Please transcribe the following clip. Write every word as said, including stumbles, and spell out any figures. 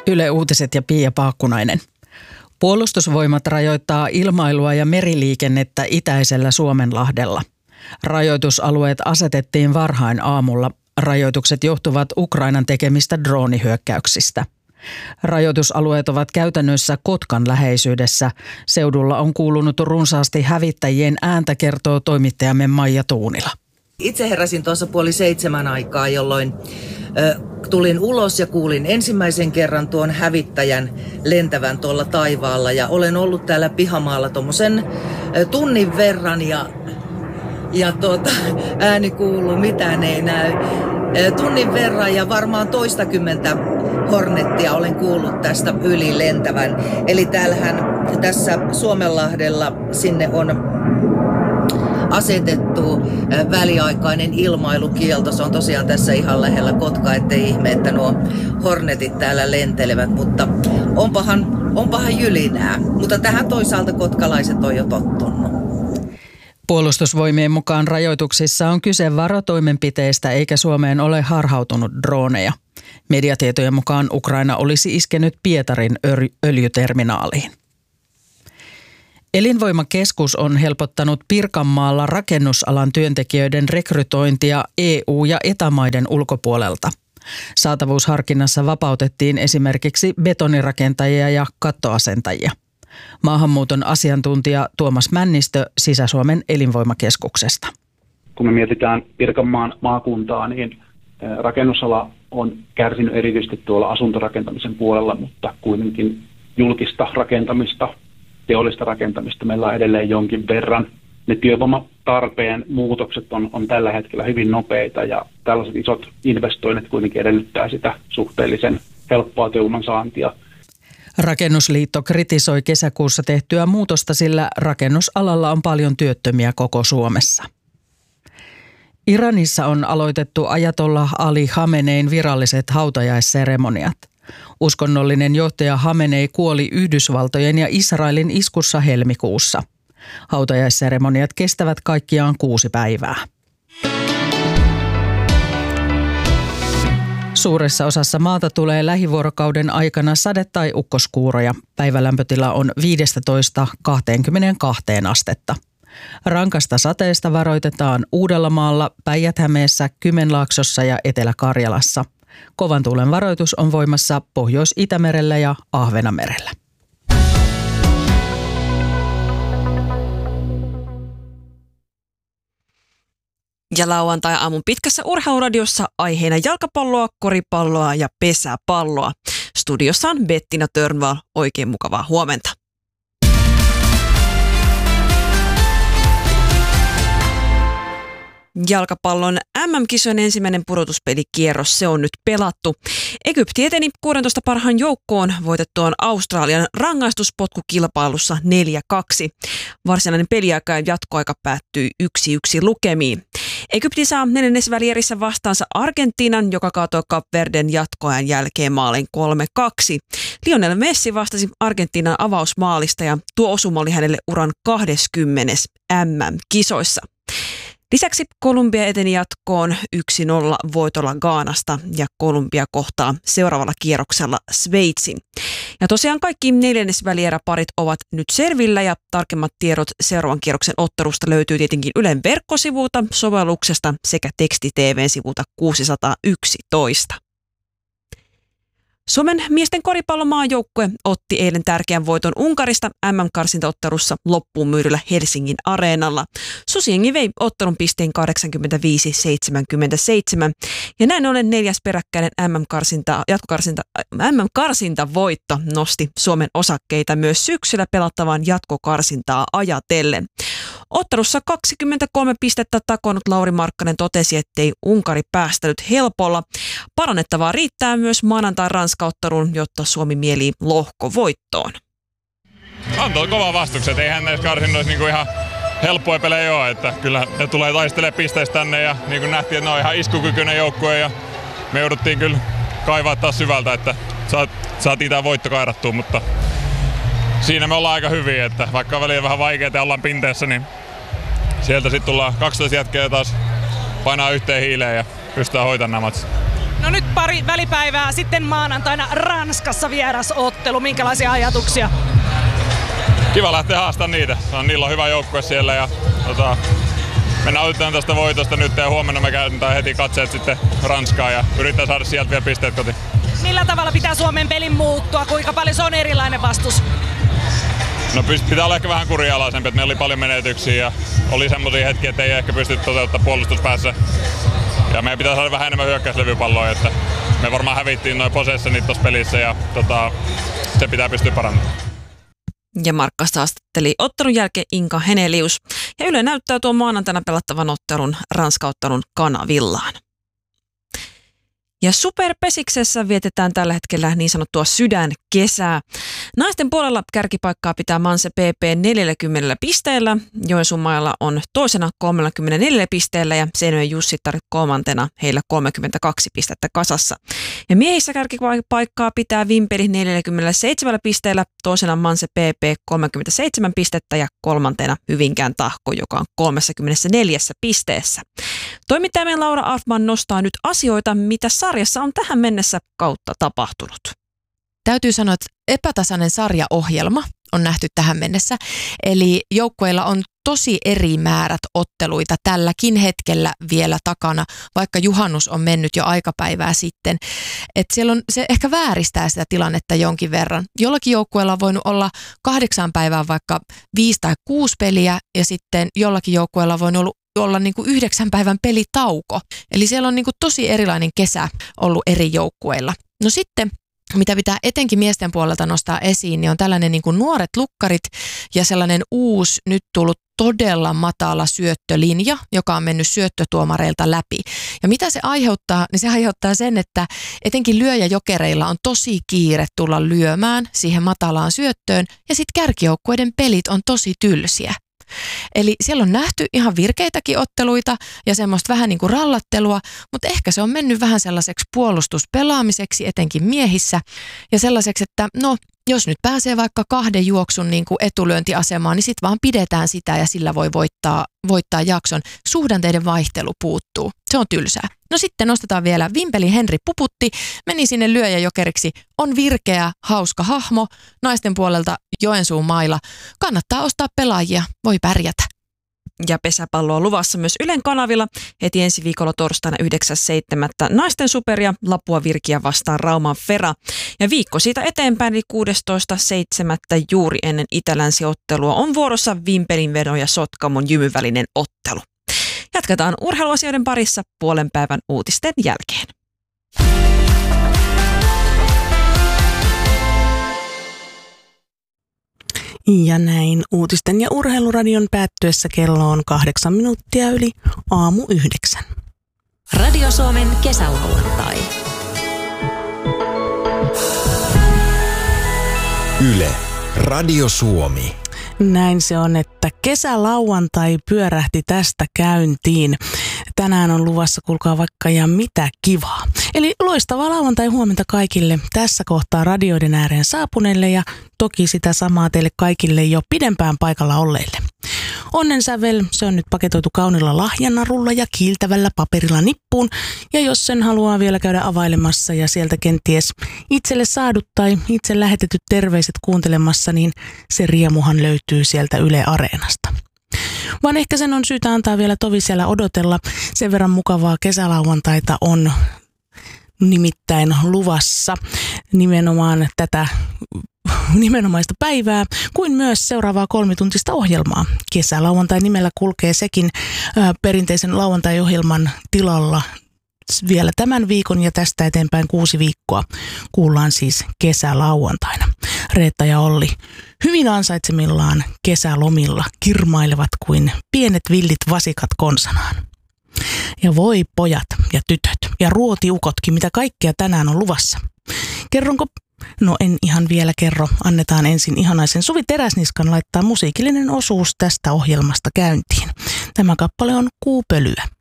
Yle Uutiset ja Pia Paakkunainen. Puolustusvoimat rajoittaa ilmailua ja meriliikennettä itäisellä Suomenlahdella. Rajoitusalueet asetettiin varhain aamulla. Rajoitukset johtuvat Ukrainan tekemistä droonihyökkäyksistä. Rajoitusalueet ovat käytännössä Kotkan läheisyydessä. Seudulla on kuulunut runsaasti hävittäjien ääntä, kertoo toimittajamme Maija Tuunila. Itse heräsin tuossa puoli seitsemän aikaa, jolloin ö, tulin ulos ja kuulin ensimmäisen kerran tuon hävittäjän lentävän tuolla taivaalla. Ja olen ollut täällä pihamaalla tuommoisen tunnin verran ja, ja tuota, ääni kuuluu, mitään ei näy. Tunnin verran ja varmaan toistakymmentä Hornettia olen kuullut tästä yli lentävän. Eli täällähän tässä Suomenlahdella sinne on asetettu väliaikainen ilmailukielto. Se on tosiaan tässä ihan lähellä Kotkaa, ettei ihme, että nuo Hornetit täällä lentelevät, mutta onpahan, onpahan jylinää. Mutta tähän toisaalta kotkalaiset on jo tottunut. Puolustusvoimien mukaan rajoituksissa on kyse varotoimenpiteistä eikä Suomeen ole harhautunut droneja. Mediatietojen mukaan Ukraina olisi iskenyt Pietarin öljyterminaaliin. Elinvoimakeskus on helpottanut Pirkanmaalla rakennusalan työntekijöiden rekrytointia E U- ja E T A-maiden ulkopuolelta. Saatavuusharkinnassa vapautettiin esimerkiksi betonirakentajia ja kattoasentajia. Maahanmuuton asiantuntija Tuomas Männistö Sisä-Suomen elinvoimakeskuksesta. Kun me mietitään Pirkanmaan maakuntaa, niin rakennusala on kärsinyt erityisesti tuolla asuntorakentamisen puolella, mutta kuitenkin julkista rakentamista, teollista rakentamista meillä on edelleen jonkin verran. Ne työvoimatarpeen muutokset on, on tällä hetkellä hyvin nopeita ja tällaiset isot investoinnit kuitenkin edellyttää sitä suhteellisen helppoa työvoiman saantia. Rakennusliitto kritisoi kesäkuussa tehtyä muutosta, sillä rakennusalalla on paljon työttömiä koko Suomessa. Iranissa on aloitettu Ajatollah Ali Khamenein viralliset hautajaisseremoniat. Uskonnollinen johtaja Khamenei kuoli Yhdysvaltojen ja Israelin iskussa helmikuussa. Hautajaisseremoniat kestävät kaikkiaan kuusi päivää. Suuressa osassa maata tulee lähivuorokauden aikana sade- tai ukkoskuuroja. Päivälämpötila on viisitoista kaksikymmentäkaksi astetta. Rankasta sateesta varoitetaan Uudellamaalla, Päijät-Hämeessä, Kymenlaaksossa ja Etelä-Karjalassa. Kovan tuulen varoitus on voimassa Pohjois-Itämerellä ja Ahvenanmerellä. Ja lauantai-aamun pitkässä urheiluradiossa aiheena jalkapalloa, koripalloa ja pesäpalloa. Studiossa on Bettina Törnvall. Oikein mukavaa huomenta. Jalkapallon M M-kisojen ensimmäinen pudotuspelikierros, se on nyt pelattu. Egypti eteni kuusitoista parhaan joukkoon voitettuaan Australian rangaistuspotkukilpailussa neljä kaksi. Varsinainen peliaika ja jatkoaika päättyi yksi yksi lukemiin. Egypti saa neljännesvälierissä vastaansa Argentiinan, joka kaatoi Kap-Verden jatkoajan jälkeen maalin kolme kaksi. Lionel Messi vastasi Argentiinan avausmaalista ja tuo osuma oli hänelle uran kaksikymmentä M M-kisoissa. Lisäksi Kolumbia eteni jatkoon yksi nolla voitolla Ghanasta ja Kolumbia kohtaa seuraavalla kierroksella Sveitsin. Ja tosiaan kaikki neljännesvälieräparit ovat nyt selvillä ja tarkemmat tiedot seuraavan kierroksen ottelusta löytyy tietenkin Ylen verkkosivuilta, sovelluksesta sekä teksti-tvn-sivulta kuusisataayksitoista. Suomen miesten koripallomaajoukkue otti eilen tärkeän voiton Unkarista M M-karsintaottelussa loppuun myydyllä Helsingin areenalla. Susiengi vei ottelun pisteen kahdeksankymmentäviisi seitsemänkymmentäseitsemän ja näin ollen neljäs peräkkäinen M M-karsinta, jatkokarsinta, M M-karsinta voitto nosti Suomen osakkeita myös syksyllä pelattavaan jatkokarsintaa ajatellen. Ottelussa kaksikymmentäkolme pistettä takonut Lauri Markkanen totesi, ettei Unkari päästänyt helpolla. Parannettavaa riittää myös maanantai Ranska-otteluun, jotta Suomi mielii lohkovoittoon. Antoi kova vastukset, eihän näissä karsinnoissa niinku ihan helppoja pelejä ole, että kyllä ne tulee taistelemaan pisteistä tänne ja niin kuin nähtiin, että ne on ihan iskukykyinen joukkue ja me jouduttiin kyllä kaivaa taas syvältä, että saatiin tämä voitto kairattua, mutta siinä me ollaan aika hyviä, että vaikka välillä vähän vaikeaa ja ollaan pinteessä, niin sieltä sitten tullaan kaksitoista jätkeä taas painaa yhteen hiileen ja pystytään hoitamaan nämä matsit. No nyt pari välipäivää sitten maanantaina Ranskassa vierasottelu. Minkälaisia ajatuksia? Kiva lähteä haastamaan niitä. Niillä on hyvä joukkue siellä ja tota, me nautitaan tästä voitosta nyt ja huomenna me käydään heti katseet sitten Ranskaan ja yritetään saada sieltä vielä pisteet kotiin. Millä tavalla pitää Suomen pelin muuttua? Kuinka paljon se on erilainen vastus? No pitää olla ehkä vähän kurinalaisempi, että meillä oli paljon menetyksiä ja oli semmoisia hetkiä, että ei ehkä pysty toteuttamaan puolustuspäässä. Ja meidän pitää saada vähän enemmän hyökkäyslevypalloa, että me varmaan hävittiin noin possessionit tuossa pelissä ja tota, se pitää pystyä parantamaan. Ja Markkasta haastatteli ottelun jälkeen Inka Henelius. Ja Yle näyttää tuon maanantaina pelattavan ottelun Ranska-ottelun kanavillaan. Ja Superpesiksessä vietetään tällä hetkellä niin sanottua sydänkesää. Naisten puolella kärkipaikkaa pitää Manse P P neljäkymmentä pisteellä. Joensuun mailla on toisena kolmekymmentäneljä pisteellä ja Seinäjoen Jussittar kolmantena, heillä kolmekymmentäkaksi pistettä kasassa. Ja miehissä kärkipaikkaa pitää Vimpeli neljäkymmentäseitsemän pisteellä, toisena Manse P P kolmekymmentäseitsemän pistettä ja kolmantena Hyvinkään Tahko, joka on kolmekymmentäneljä pisteessä. Toimittajamme Laura Arfman nostaa nyt asioita, mitä sarjassa on tähän mennessä kautta tapahtunut. Täytyy sanoa, että epätasainen sarjaohjelma on nähty tähän mennessä. Eli joukkueilla on tosi eri määrät otteluita tälläkin hetkellä vielä takana, vaikka juhannus on mennyt jo aikapäivää sitten. Et siellä on, se ehkä vääristää sitä tilannetta jonkin verran. Jollakin joukkueella on voinut olla kahdeksan päivää vaikka viisi tai kuusi peliä ja sitten jollakin joukkueella on voinut olla olla niin kuin yhdeksän päivän pelitauko. Eli siellä on niin kuin tosi erilainen kesä ollut eri joukkueilla. No sitten, mitä pitää etenkin miesten puolelta nostaa esiin, niin on tällainen niin kuin nuoret lukkarit ja sellainen uusi, nyt tullut todella matala syöttölinja, joka on mennyt syöttötuomareilta läpi. Ja mitä se aiheuttaa, niin se aiheuttaa sen, että etenkin lyöjäjokereilla on tosi kiire tulla lyömään siihen matalaan syöttöön ja sitten kärkijoukkueiden pelit on tosi tylsiä. Eli siellä on nähty ihan virkeitäkin otteluita ja semmoista vähän niin kuin rallattelua, mutta ehkä se on mennyt vähän sellaiseksi puolustuspelaamiseksi, etenkin miehissä, ja sellaiseksi, että no, jos nyt pääsee vaikka kahden juoksun niin kuin etulyöntiasemaan, niin sitten vaan pidetään sitä ja sillä voi voittaa, voittaa jakson. Suhdanteiden vaihtelu puuttuu. Se on tylsää. No sitten nostetaan vielä Vimpeli Henri Puputti, meni sinne lyöjäjokeriksi, on virkeä, hauska hahmo, naisten puolelta Joensuun mailla. Kannattaa ostaa pelaajia, voi pärjätä. Ja pesäpalloa luvassa myös Ylen kanavilla heti ensi viikolla torstaina yhdeksäs seitsemättä naisten superia Lapua Virkiä vastaan Rauman Fera. Ja viikko siitä eteenpäin, eli kuudestoista seitsemättä juuri ennen Itä-Länsi-ottelua on vuorossa Vimpelin vedon ja Sotkamon Jymyn välinen ottelu. Jatketaan urheiluasioiden parissa puolen päivän uutisten jälkeen. Ja näin uutisten ja urheiluradion päättyessä kello on kahdeksan minuuttia yli aamu yhdeksän. Radio Suomen kesälauantai. Yle, Radio Suomi. Näin se on, että kesälauantai pyörähti tästä käyntiin. Tänään on luvassa, kuulkaa vaikka ja mitä kivaa. Eli loistavaa lauantai huomenta kaikille tässä kohtaa radioiden ääreen saapuneille ja toki sitä samaa teille kaikille jo pidempään paikalla olleille. Onnensävel, se on nyt paketoitu kaunilla lahjanarulla ja kiiltävällä paperilla nippuun. Ja jos sen haluaa vielä käydä availemassa ja sieltä kenties itselle saadut tai itse lähetetyt terveiset kuuntelemassa, niin se riemuhan löytyy sieltä Yle Areenasta. Vaan ehkä sen on syytä antaa vielä tovi siellä odotella. Sen verran mukavaa kesälauantaita on nimittäin luvassa nimenomaan tätä nimenomaista päivää, kuin myös seuraavaa kolmituntista ohjelmaa. Kesälauantai nimellä kulkee sekin ää, perinteisen lauantai-ohjelman tilalla vielä tämän viikon ja tästä eteenpäin kuusi viikkoa kuullaan siis kesälauantaina. Reetta ja Olli hyvin ansaitsemillaan kesälomilla kirmailevat kuin pienet villit vasikat konsanaan. Ja voi pojat ja tytöt ja ruotiukotkin, mitä kaikkea tänään on luvassa. Kerronko? No en ihan vielä kerro. Annetaan ensin ihanaisen Suvi Teräsniskan laittaa musiikillinen osuus tästä ohjelmasta käyntiin. Tämä kappale on Kuupölyä.